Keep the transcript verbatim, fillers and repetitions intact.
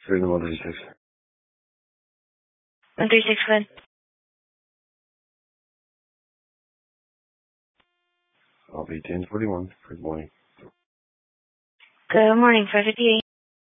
Freedom one three six. one three six, good. I'll be ten forty-one. Good morning. Good morning, five fifty-eight.